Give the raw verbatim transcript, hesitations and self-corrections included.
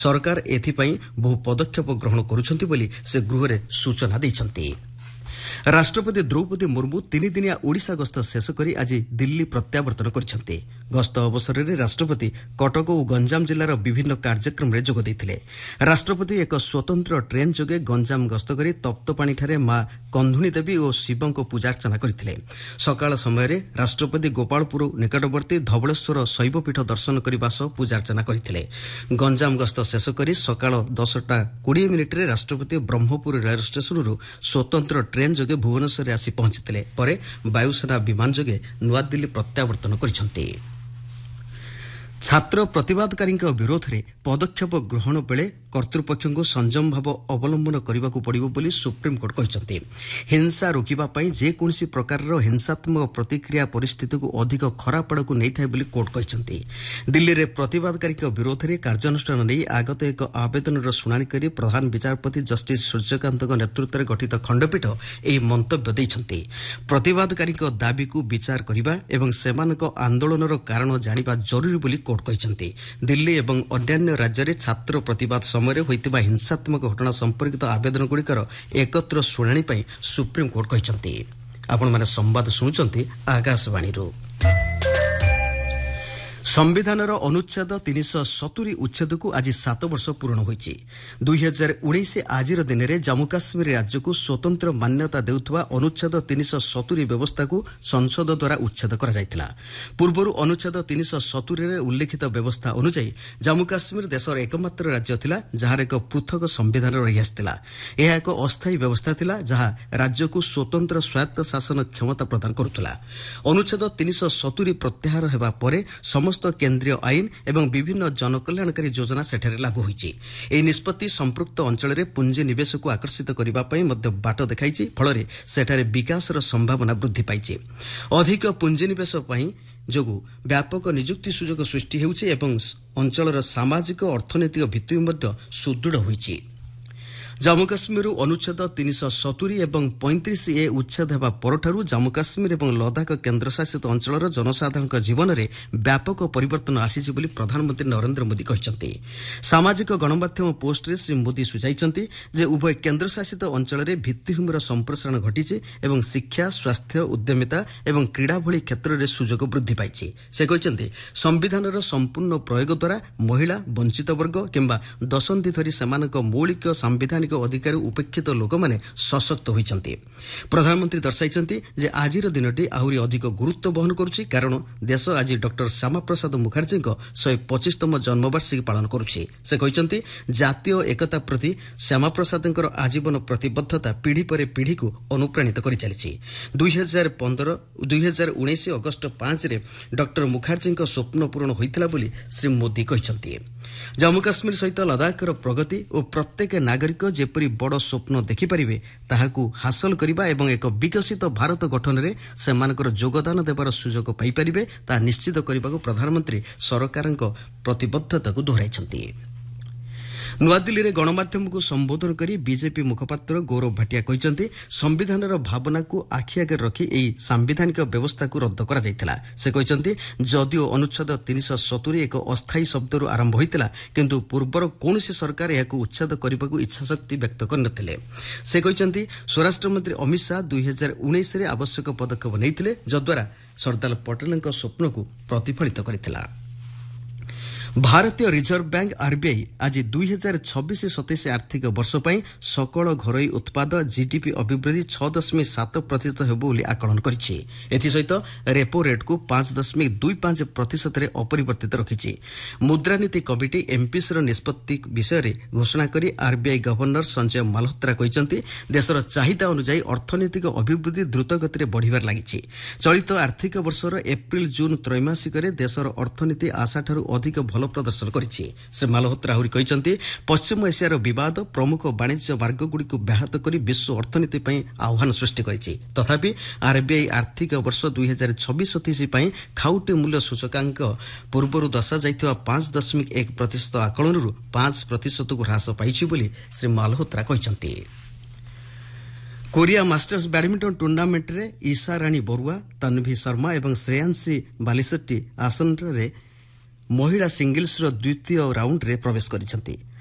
सरकार एथिपाई बहु पदक्षेप ग्रहण करुछंती बोली से गृहरे सूचना दैछंती। राष्ट्रपति द्रौपदी मुर्मू तीन दिनिया ओडिशा गस्त शेष करी आज दिल्ली प्रत्यावर्तन करिसेंती। गस्त अवसर में राष्ट्रपति कटक और गंजाम जिलार विभिन्न कार्यक्रम में जोग देथिले। राष्ट्रपति एक स्वतंत्र ट्रेन जोगे गंजाम गस्त करी तप्तपाणी ठारे मां कंधुणी देवी और शिव को पूजार्चना करथिले। सकाळ समय राष्ट्रपति गोपालपुर निकटवर्ती धवळेश्वर शैवपीठ दर्शन करने सह पूजार्चना करथिले। गंजाम गस्त शेष करी सकाळ दसटा कोड़े मिनिट्रे राष्ट्रपति ब्रह्मपुर रेल स्टेशन स्वतंत्र ट्रेन जोगे भुवनेश्वर आसी पहुंचीथिले। परे वायुसेना विमान जोगे नुआदिल्ली प्रत्यावर्तन करिसेंती। छात्र प्रतिवादकारी विरोध में पदक्षेप ग्रहण बेले कर्तृपक्ष को संयम भाव अवलंबन करने को पड़ो बोली सुप्रीमकोर्ट कहते। हिंसा रोकने जेकोसी प्रकार हिंसात्मक प्रतिक्रिया परिस्थिति को अधिक खराब आड़ को नहीं था बोली कोर्ट कहते। दिल्ली में प्रतिवादकारी विरोध में कार्यानुष्ठान नहीं आगत एक आवेदन शुणाणी कर प्रधान विचारपति जस्टिस सूर्यकांत नेतृत्व में गठित खंडपीठ यह मंतव्य देते। प्रतिवादकारी दाबी को विचार करने और सेमानक आंदोलन कारण जानिबा जरूरी बोली कोर्ट कहते। दिल्ली और अन्य राज्य में छात्र प्रतिवाद समय होइतिबा हिंसात्मक घटना संपर्कित आवेदन गुड़िकर एकत्र शुणाणी पर सुप्रीमकोर्ट कहते। आपण माने संवाद शुणुचंती आकाशवाणी। संविधानर अनुच्छेद तीन सौ सतुरी उच्छेद को आज सात वर्ष पूर्ण होइछि। दुई हजार उन्नीस आज दिन में जम्मू काश्मीर राज्य को स्वतंत्र मान्यता देउथवा अनुच्छेद तीन सौ सतुरी व्यवस्था को संसद द्वारा उच्छेद करा जायतिला। पूर्वरु अनुच्छेद तीन सौ सतुरी रे उल्लेखित व्यवस्था अनुसार जम्मू काश्मीर देशर एकमात्र राज्य थिला जहार एक पृथक संविधान रही आसिथिला। यह एक अस्थायी व्यवस्था थिला जहाँ राज्य को स्वतंत्र स्वायत्त शासन क्षमता प्रदान करुथला। अनुच्छेद तीन सौ सतुरी प्रत्याहार हेबा परे समस्त केंद्रीय आईन एवं विभिन्न जनकल्याणकारी योजना सेठारे लागू होइछि। एही निष्पत्ति संपृक्त अंचल में पुंजी निवेश को आकर्षित करबा पई मध्य बाट देखाइछि। फଳରେ सेठारे विकासर संभावना वृद्धि पाइछि। अधिक पुंजी निवेश पई जोगु व्यापक नियुक्ति सुजोग सृष्टि हेउछि एवं अंचलर सामाजिक अर्थनैतिक भित्ति मध्य सुदृढ़ होइछि। जम्मू काश्मीर अनुच्छेद तीन सौ सतुरी और पैंतीस ए उच्छेद होगा परठारू जम्मू काश्मीर और लद्दाख केन्द्रशासित अंचल जनसाधारण जीवन में व्यापक परिवर्तन आसीछि बोली प्रधानमंत्री नरेंद्र मोदी कहते। सामाजिक गणमाध्यम पोस्ट रे श्री मोदी सुझाइछन्ति जे उभय केन्द्रशासित अंचल में भित्तिभूमिर संप्रसारण घटिछि एवं शिक्षा स्वास्थ्य उद्यमिता और क्रीड़ा भली क्षेत्र में सुजोग वृद्धि पाइछि। से कहते संविधानर संपूर्ण प्रयोग द्वारा महिला वंचित वर्ग किंबा दशंधि धरी सेमानक मौलिक संविधानिक अधिकार उपेक्षित लोक माने सशक्त होइछन्ति। प्रधानमंत्री दर्शाइछन्ति जे आजिर दिनटी आहुरी अधिक गुरुत्व बहन करुछि कारण देश आज डॉक्टर श्यामा प्रसाद मुखर्जी एक सौ पच्चीसतम जन्मवार्षिकी पालन करुछि। से कहते जातीय एकता प्रति श्यामा प्रसाद आजीवन प्रतिबद्धता पीढ़ी पर पीढ़ी को अनुप्राणित कर चली। दुई हजार पंद्रह दुई हजार उन्नीस अगस्ट पांच रे डॉक्टर मुखर्जी स्वप्न पूरण होइतिला बोली श्री मोदी कहते। जम्मू काश्मीर सहित लद्दाखर प्रगति और प्रत्येक नागरिक जेपरी बड़ स्वप्न देखिपारे ताहाकू हासिल करने एवं एक विकसित भारत गठन में सेमानकर योगदान देवार सुजोग पाइपारे ता निश्चित करने को प्रधानमंत्री सरकार प्रतिबद्धता को दोहराइछन्ति। नुआदिल्ली में गणमाध्यम को संबोधन कर बीजेपी मुखपात्र गौरव भाटिया कहते संविधानर भावना को आखि आगे रखी यही सांविधानिक व्यवस्था को रद्द करा जायतिला। से कहते जदिओ अनुच्छेद तीन सौ सतुरी एक अस्थायी शब्दरू आरंभ होइतिला किंतु पूर्वर कौनसी सरकार यह उच्छेद करने को इच्छाशक्ति व्यक्त करनथिले। से कहते स्वराष्ट्र मंत्री अमित शाह दुई हजार उन्नीस आवश्यक पदक्षेप नैथिले जद्वारा सरदार पटेल स्वप्न को प्रतिफलित करथिला। भारतीय रिजर्व बैंक आरबीआई आज दुई हजार छब्बीस सतैश आर्थिक वर्ष पर सकल घरोई उत्पाद जीडीपी अभिवृद्धि छह दशमिक सात प्रतिशत हो बोली आकलन करिछि। एथिसहित रेपो रेट को पांच दशमिक दुई पांच प्रतिशत अपरिवर्तित रखिछि। मुद्रानीति कमिटी एमपीसी निष्पत्ति विषय में घोषणा करी आरबीआई गवर्नर संजय मालहोत्रा कहते देशर चाहिदा अनुसार अर्थनैतिक अभिवृद्धि द्रुत गति बढ़िबार लागिछि। चलित आर्थिक वर्षर एप्रिल जून त्रैमासिक देशर अर्थनीति आशाठारु अधिक भल प्रदर्शन करिछि। श्री मालहोत्रा आहुरी कहते पश्चिम एशियार विवाद प्रमुख वाणिज्य मार्गगुड़ी को व्याहत कर विश्व अर्थनीति पर आह्वान सृष्टि करिछि। तथापि आरबीआई आर्थिक वर्ष दुई हजार छब्बीस सतैश खाउटी मूल्य सूचकांक पूर्वर दशा जाइथिबा पांच दशमिक एक प्रतिशत आकलनरू पांच प्रतिशत को ह्रास पाइछि बोली श्री मालहोत्रा कहते। कोरिया मास्टर्स बैडमिंटन टूर्नामेंट रे ईशा रानी बरुआ तन्वी शर्मा और श्रेयांशी बालीसेट्टी आसन रे ମହିଳା ସିଙ୍ଗଲ୍ସର ଦ୍ୱିତୀୟ ରାଉଣ୍ଡରେ ପ୍ରବେଶ କରିଛନ୍ତି।